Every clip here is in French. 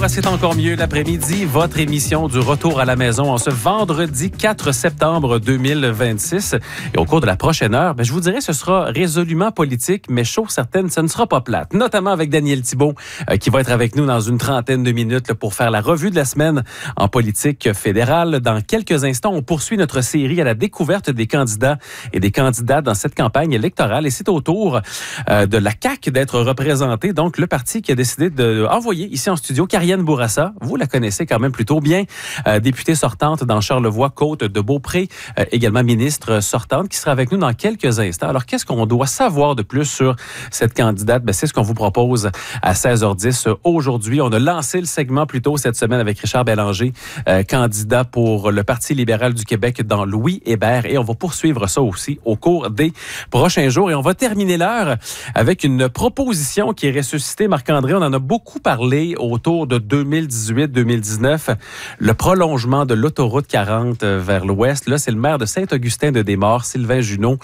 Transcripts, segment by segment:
à C'est encore mieux l'après-midi, votre émission du retour à la maison en ce vendredi 4 septembre 2026. Et au cours de la prochaine heure, je vous dirais ce sera résolument politique, mais chose certaine, ce ne sera pas plate. Notamment avec Daniel Thibault, qui va être avec nous dans une trentaine de minutes pour faire la revue de la semaine en politique fédérale. Dans quelques instants, on poursuit notre série à la découverte des candidats et des candidates dans cette campagne électorale. Et c'est au tour de la CAQ d'être représentée, donc le parti qui a décidé d'envoyer ici en studio Karianne Bourassa. Vous la connaissez quand même plutôt bien, députée sortante dans Charlevoix-Côte-de-Beaupré, également ministre sortante, qui sera avec nous dans quelques instants. Alors, qu'est-ce qu'on doit savoir de plus sur cette candidate? C'est ce qu'on vous propose à 16h10 aujourd'hui. On a lancé le segment plus tôt cette semaine avec Richard Bélanger, candidat pour le Parti libéral du Québec dans Louis-Hébert. Et on va poursuivre ça aussi au cours des prochains jours. Et on va terminer l'heure avec une proposition qui est ressuscitée. Marc-André, on en a beaucoup parlé autour de 2018-2019. Le prolongement de l'autoroute 40 vers l'ouest. Là, c'est le maire de Saint-Augustin-de-Desmaures, Sylvain Junot,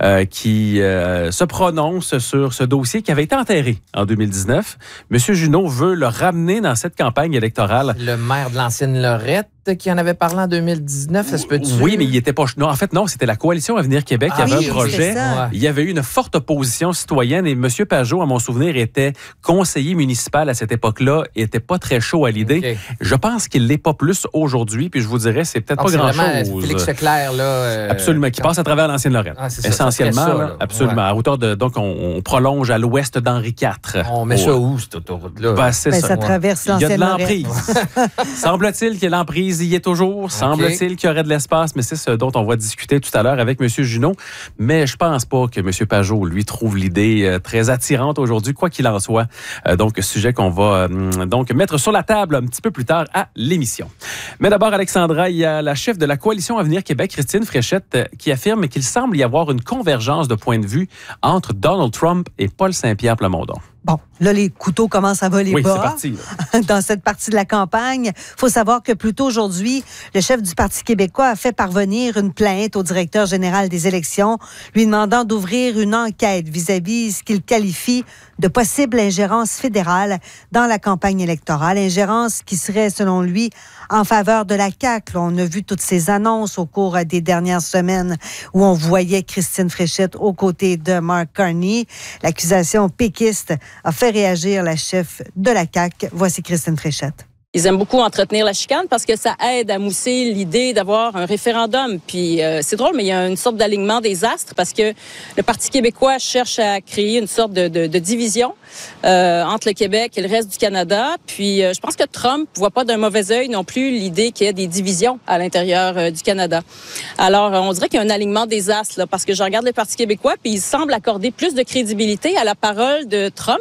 qui se prononce sur ce dossier qui avait été enterré en 2019. Monsieur Junot veut le ramener dans cette campagne électorale. Le maire de l'ancienne Lorette qui en avait parlé en 2019, ça se peut-tu? Oui, mais il était pas... Non, en fait, non, c'était la Coalition Avenir Québec qui avait un projet. Il y avait eu une forte opposition citoyenne et M. Pajot, à mon souvenir, était conseiller municipal à cette époque-là et était pas très chaud à l'idée. Okay. Je pense qu'il l'est pas plus aujourd'hui, puis je vous dirais, c'est peut-être pas grand-chose. Félix Leclerc, là... Absolument, qui passe à travers l'ancienne Lorette. Essentiellement, ça, là, absolument. Ouais. À hauteur de... Donc, on prolonge à l'ouest d'Henri IV. On met ça où, cette autoroute-là? C'est ça. Ça traverse l'ancienne Lorette. Il y a de l'emprise. Semble-t-il qu'il y a l'emprise. Il y est toujours. Semble-t-il qu'il y aurait de l'espace, mais c'est ce dont on va discuter tout à l'heure avec M. Junot. Mais je pense pas que M. Pajot, lui, trouve l'idée très attirante aujourd'hui, quoi qu'il en soit. Donc, sujet qu'on va donc mettre sur la table un petit peu plus tard à l'émission. Mais d'abord, Alexandra, il y a la chef de la Coalition Avenir Québec, Christine Fréchette, qui affirme qu'il semble y avoir une convergence de points de vue entre Donald Trump et Paul Saint-Pierre Plamondon. Bon, là, les couteaux commencent à voler bas. C'est parti, dans cette partie de la campagne. Il faut savoir que plus tôt aujourd'hui, le chef du Parti québécois a fait parvenir une plainte au directeur général des élections, lui demandant d'ouvrir une enquête vis-à-vis ce qu'il qualifie de possible ingérence fédérale dans la campagne électorale. Ingérence qui serait, selon lui, en faveur de la CAQ. On a vu toutes ces annonces au cours des dernières semaines où on voyait Christine Fréchette aux côtés de Mark Carney. L'accusation péquiste a fait réagir la chef de la CAQ. Voici Christine Fréchette. Ils aiment beaucoup entretenir la chicane parce que ça aide à mousser l'idée d'avoir un référendum. Puis c'est drôle, mais il y a une sorte d'alignement des astres parce que le Parti québécois cherche à créer une sorte de division entre le Québec et le reste du Canada. Puis je pense que Trump voit pas d'un mauvais œil non plus l'idée qu'il y ait des divisions à l'intérieur du Canada. Alors, on dirait qu'il y a un alignement des astres là, parce que je regarde le Parti québécois puis il semble accorder plus de crédibilité à la parole de Trump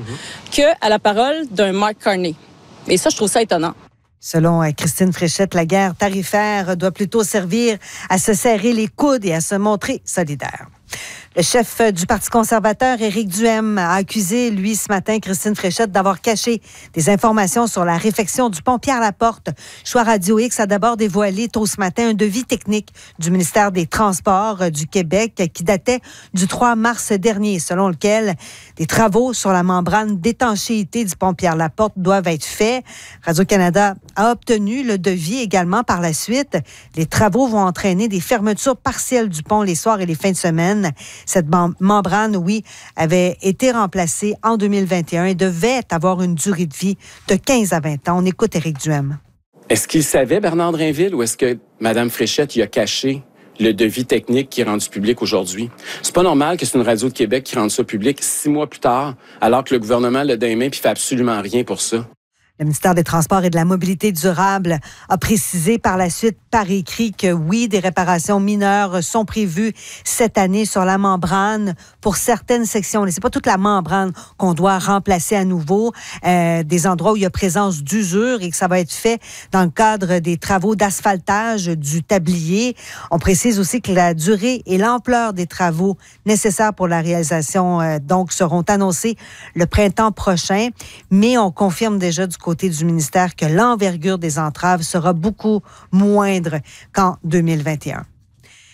que à la parole d'un Mark Carney. Et ça, je trouve ça étonnant. Selon Christine Fréchette, la guerre tarifaire doit plutôt servir à se serrer les coudes et à se montrer solidaire. Le chef du Parti conservateur, Éric Duhaime, a accusé, lui, ce matin, Christine Fréchette d'avoir caché des informations sur la réfection du pont Pierre-Laporte. Choix Radio X a d'abord dévoilé tôt ce matin un devis technique du ministère des Transports du Québec qui datait du 3 mars dernier, selon lequel des travaux sur la membrane d'étanchéité du pont Pierre-Laporte doivent être faits. Radio-Canada a obtenu le devis également par la suite. Les travaux vont entraîner des fermetures partielles du pont les soirs et les fins de semaine. Cette membrane, oui, avait été remplacée en 2021 et devait avoir une durée de vie de 15 à 20 ans. On écoute Éric Duhaime. Est-ce qu'il savait, Bernard Drainville, ou est-ce que Mme Fréchette y a caché le devis technique qui est rendu public aujourd'hui? C'est pas normal que c'est une radio de Québec qui rende ça public 6 mois plus tard, alors que le gouvernement l'a dans les mains et fait absolument rien pour ça. Le ministère des Transports et de la Mobilité durable a précisé par la suite par écrit que oui, des réparations mineures sont prévues cette année sur la membrane pour certaines sections. C'est pas toute la membrane qu'on doit remplacer à nouveau. Des endroits où il y a présence d'usure et que ça va être fait dans le cadre des travaux d'asphaltage du tablier. On précise aussi que la durée et l'ampleur des travaux nécessaires pour la réalisation donc seront annoncés le printemps prochain. Mais on confirme déjà du côté du ministère que l'envergure des entraves sera beaucoup moindre qu'en 2021.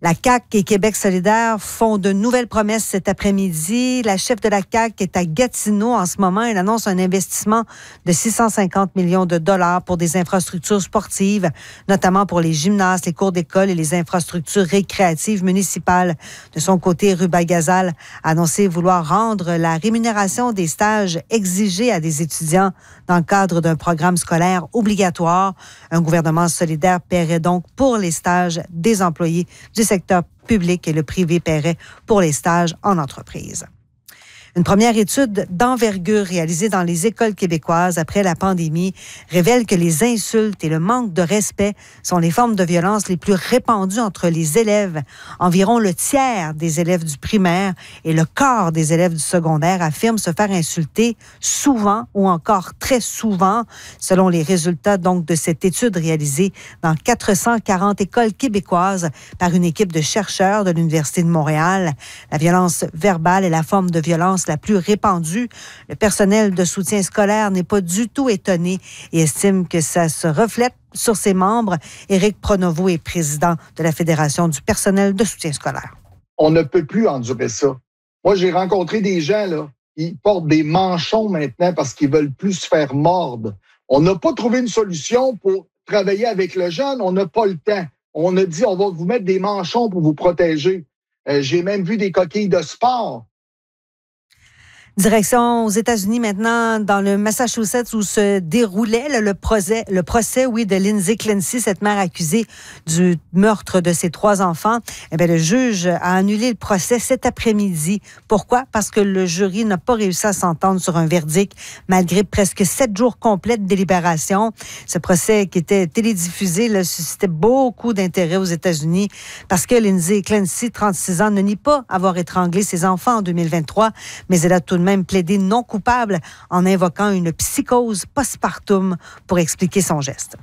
La CAQ et Québec solidaire font de nouvelles promesses cet après-midi. La chef de la CAQ est à Gatineau en ce moment. Elle annonce un investissement de 650 millions de dollars pour des infrastructures sportives, notamment pour les gymnases, les cours d'école et les infrastructures récréatives municipales. De son côté, Ruba Gazal a annoncé vouloir rendre la rémunération des stages exigés à des étudiants dans le cadre d'un programme scolaire obligatoire. Un gouvernement solidaire paierait donc pour les stages des employés du secteur public et le privé paierait pour les stages en entreprise. Une première étude d'envergure réalisée dans les écoles québécoises après la pandémie révèle que les insultes et le manque de respect sont les formes de violence les plus répandues entre les élèves. Environ le tiers des élèves du primaire et le quart des élèves du secondaire affirment se faire insulter souvent ou encore très souvent, selon les résultats donc de cette étude réalisée dans 440 écoles québécoises par une équipe de chercheurs de l'Université de Montréal. La violence verbale est la forme de violence la plus répandue. Le personnel de soutien scolaire n'est pas du tout étonné et estime que ça se reflète sur ses membres. Éric Pronovo est président de la Fédération du personnel de soutien scolaire. On ne peut plus endurer ça. Moi, j'ai rencontré des gens là, qui portent des manchons maintenant parce qu'ils veulent plus se faire mordre. On n'a pas trouvé une solution pour travailler avec le jeune. On n'a pas le temps. On a dit, on va vous mettre des manchons pour vous protéger. J'ai même vu des coquilles de sport. Direction aux États-Unis maintenant, dans le Massachusetts où se déroulait le procès de Lindsay Clancy, cette mère accusée du meurtre de ses 3 enfants. Eh bien, le juge a annulé le procès cet après-midi. Pourquoi? Parce que le jury n'a pas réussi à s'entendre sur un verdict malgré presque 7 jours complets de délibération. Ce procès qui était télédiffusé suscitait beaucoup d'intérêt aux États-Unis parce que Lindsay Clancy, 36 ans, ne nie pas avoir étranglé ses enfants en 2023, mais elle a tout de même plaidé non coupable en invoquant une psychose postpartum pour expliquer son geste.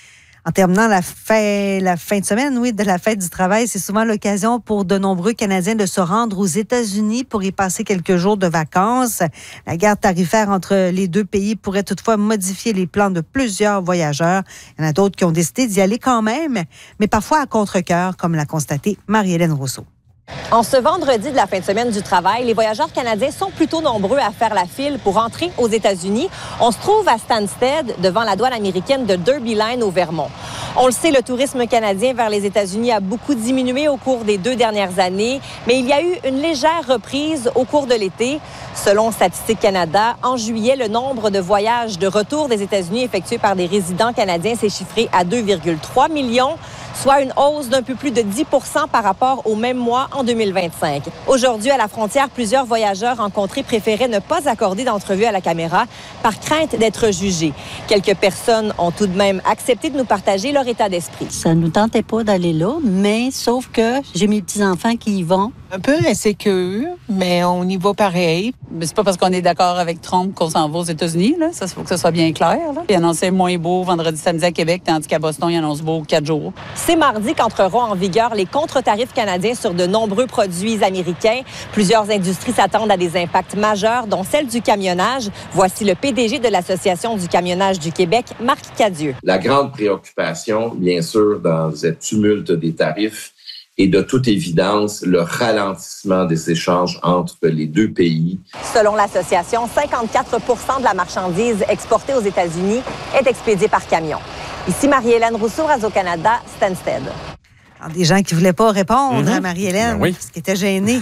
En terminant la fin de semaine, de la fête du travail, c'est souvent l'occasion pour de nombreux Canadiens de se rendre aux États-Unis pour y passer quelques jours de vacances. La guerre tarifaire entre les deux pays pourrait toutefois modifier les plans de plusieurs voyageurs. Il y en a d'autres qui ont décidé d'y aller quand même, mais parfois à contre-cœur, comme l'a constaté Marie-Hélène Rousseau. En ce vendredi de la fin de semaine du travail, les voyageurs canadiens sont plutôt nombreux à faire la file pour entrer aux États-Unis. On se trouve à Stansted, devant la douane américaine de Derby Line au Vermont. On le sait, le tourisme canadien vers les États-Unis a beaucoup diminué au cours des 2 dernières années, mais il y a eu une légère reprise au cours de l'été. Selon Statistique Canada, en juillet, le nombre de voyages de retour des États-Unis effectués par des résidents canadiens s'est chiffré à 2,3 millions, soit une hausse d'un peu plus de 10 % par rapport au même mois en 2025. Aujourd'hui, à la frontière, plusieurs voyageurs rencontrés préféraient ne pas accorder d'entrevue à la caméra par crainte d'être jugés. Quelques personnes ont tout de même accepté de nous partager leur état d'esprit. Ça ne nous tentait pas d'aller là, mais sauf que j'ai mes petits-enfants qui y vont. Un peu insécure, mais on y va pareil. Mais c'est pas parce qu'on est d'accord avec Trump qu'on s'en va aux États-Unis, là. Ça, faut que ce soit bien clair, là. Il annonçait moins beau vendredi, samedi à Québec, tandis qu'à Boston, il annonce beau 4 jours. C'est mardi qu'entreront en vigueur les contre-tarifs canadiens sur de nombreux produits américains. Plusieurs industries s'attendent à des impacts majeurs, dont celle du camionnage. Voici le PDG de l'Association du camionnage du Québec, Marc Cadieux. La grande préoccupation, bien sûr, dans cette tumulte des tarifs, et de toute évidence, le ralentissement des échanges entre les deux pays. Selon l'association, 54 % de la marchandise exportée aux États-Unis est expédiée par camion. Ici Marie-Hélène Rousseau, Radio-Canada, Stansted. Alors, des gens qui ne voulaient pas répondre à Marie-Hélène, parce qu'ils étaient gênés.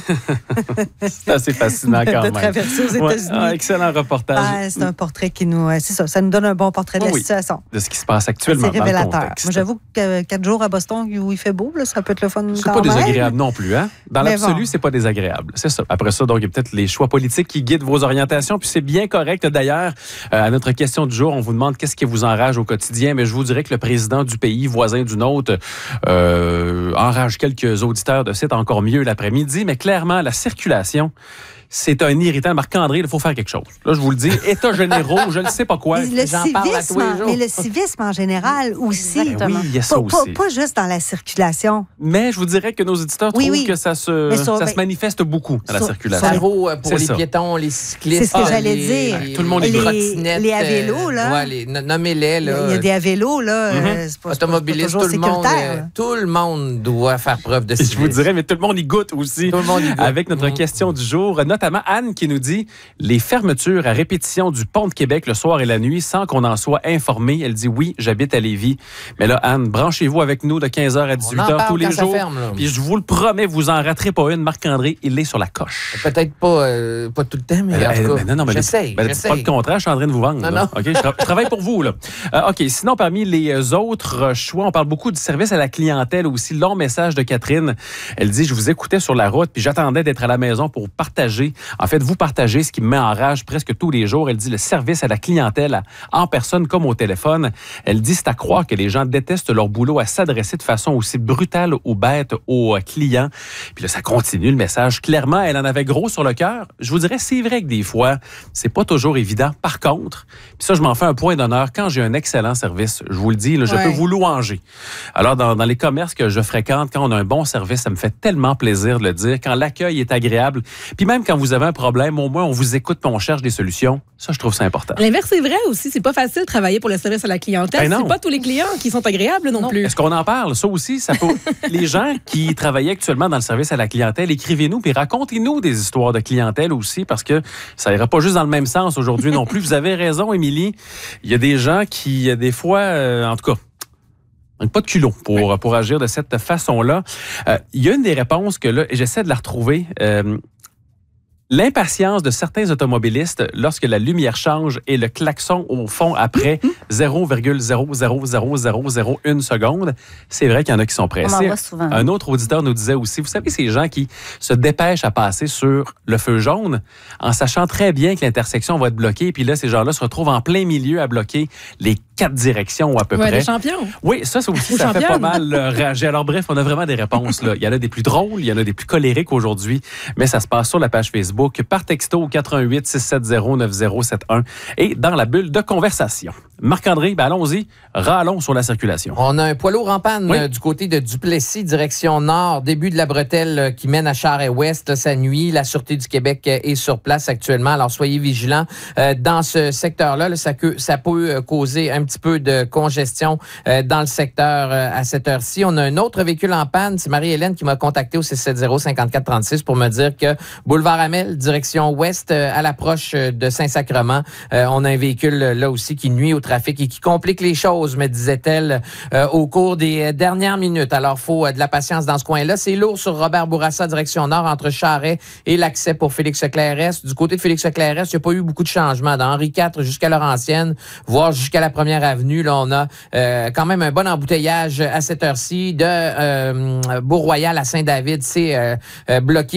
C'est assez fascinant quand même. De traverser aux États-Unis. Ouais, excellent reportage. C'est un portrait qui nous... c'est ça nous donne un bon portrait de la situation. De ce qui se passe actuellement c'est révélateur. dans le contexte. Moi, j'avoue que 4 jours à Boston où il fait beau, là, ça peut être le fun. C'est pas désagréable non plus. Hein? Dans l'absolu, c'est pas désagréable. C'est ça. Après ça, donc, il y a peut-être les choix politiques qui guident vos orientations. Puis c'est bien correct. D'ailleurs, à notre question du jour, on vous demande qu'est-ce qui vous enrage au quotidien. Mais je vous dirais que le président du pays voisin du nôtre enrage quelques auditeurs de site encore mieux l'après-midi. Mais clairement, la circulation, c'est un irritant. Marc-André, il faut faire quelque chose. Là, je vous le dis, états généraux, je ne sais pas quoi. Mais le civisme en général aussi. Oui, il y a ça aussi. Pas juste dans la circulation. Mais je vous dirais que nos éditeurs trouvent que ça se manifeste beaucoup dans la circulation. Ça vaut pour les piétons, les cyclistes. C'est ce que j'allais dire. Tout le monde est trottinettes. Les à vélo, là. Nommez-les, là. Il y a des à vélo, là. Automobilistes, tout le monde doit faire preuve de civisme. Je vous dirais, mais tout le monde y goûte aussi. Tout le monde y goûte. Avec notre question du jour, notamment Anne qui nous dit les fermetures à répétition du pont de Québec le soir et la nuit sans qu'on en soit informé. Elle dit oui, j'habite à Lévis. Mais là, Anne, branchez-vous avec nous de 15h à 18h tous les jours. Puis je vous le promets, vous en raterez pas une. Marc-André, il est sur la coche. Peut-être pas tout le temps, mais j'essaye. Pas le contraire, je suis en train de vous vendre. Non. Okay, je travaille pour vous. Là. OK, sinon, parmi les autres choix, on parle beaucoup du service à la clientèle aussi. Long message de Catherine. Elle dit, je vous écoutais sur la route, puis j'attendais d'être à la maison pour partager. En fait, vous partagez ce qui me met en rage presque tous les jours. Elle dit, le service à la clientèle en personne comme au téléphone. Elle dit, c'est à croire que les gens détestent leur boulot à s'adresser de façon aussi brutale ou bête aux clients. Puis là, ça continue le message. Clairement, elle en avait gros sur le cœur. Je vous dirais, c'est vrai que des fois, c'est pas toujours évident. Par contre, puis ça, je m'en fais un point d'honneur. Quand j'ai un excellent service, je vous le dis, là, je peux vous louanger. Alors, dans les commerces que je fréquente, quand on a un bon service, ça me fait tellement plaisir de le dire. Quand l'accueil est agréable, puis même quand vous avez un problème, au moins, on vous écoute et on cherche des solutions. Ça, je trouve ça important. L'inverse, c'est vrai aussi. C'est pas facile de travailler pour le service à la clientèle. C'est pas tous les clients qui sont agréables non plus. Est-ce qu'on en parle? Ça aussi, ça peut... Les gens qui travaillent actuellement dans le service à la clientèle, écrivez-nous puis racontez-nous des histoires de clientèle aussi parce que ça ira pas juste dans le même sens aujourd'hui non plus. Vous avez raison, Émilie. Il y a des gens qui, des fois, en tout cas, pas de culot pour agir de cette façon-là. Il y a une des réponses que là, et j'essaie de la retrouver. L'impatience de certains automobilistes lorsque la lumière change et le klaxon au fond après 0,00001 seconde, c'est vrai qu'il y en a qui sont pressés. On en voit souvent. Un autre auditeur nous disait aussi, vous savez, ces gens qui se dépêchent à passer sur le feu jaune en sachant très bien que l'intersection va être bloquée, puis là, ces gens-là se retrouvent en plein milieu à bloquer les 4 directions à peu près. Des champions. Oui, ça aussi, ça fait pas mal rager. Alors bref, on a vraiment des réponses là. Il y en a des plus drôles, il y en a des plus colériques aujourd'hui, mais ça se passe sur la page Facebook, par texto au 88 670 9071 et dans la bulle de conversation. Marc-André, allons-y, râlons sur la circulation. On a un poids lourd en panne du côté de Duplessis, direction nord, début de la bretelle qui mène à Charest-Ouest. Ça nuit, la Sûreté du Québec est sur place actuellement, alors soyez vigilants. Dans ce secteur-là, ça peut causer un petit peu de congestion dans le secteur à cette heure-ci. On a un autre véhicule en panne, c'est Marie-Hélène qui m'a contacté au 670-5436 pour me dire que boulevard Amel, direction ouest, à l'approche de Saint-Sacrement, on a un véhicule là aussi qui nuit au trafic et qui complique les choses, me disait-elle, au cours des dernières minutes. Alors, faut de la patience dans ce coin-là. C'est lourd sur Robert Bourassa, direction nord, entre Charest et l'accès pour Félix-Leclerc-Est. Du côté de Félix-Leclerc-Est, il n'y a pas eu beaucoup de changements. Dans Henri IV jusqu'à Laurentienne, voire jusqu'à la Première Avenue, là, on a quand même un bon embouteillage à cette heure-ci. De Beau-Royal à Saint-David, c'est bloqué